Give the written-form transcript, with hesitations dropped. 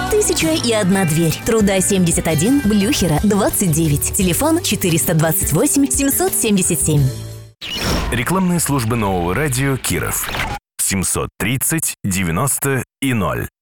1001 дверь. Труда 71, Блюхера 29. Телефон 428 777. Рекламные службы нового радио Киров. 730 90 и 0.